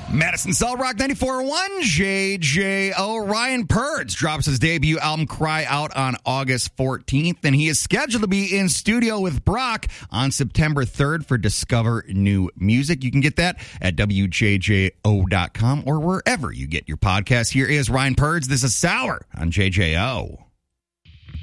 Madison Solid Rock 94.1 JJO. Ryan Purds drops his debut album Cry Out on August 14th, and he is scheduled to be in studio with Brock on September 3rd for Discover New Music. You can get that at WJJO.com or wherever you get your podcast. Here is Ryan Purds. This is Sour on JJO.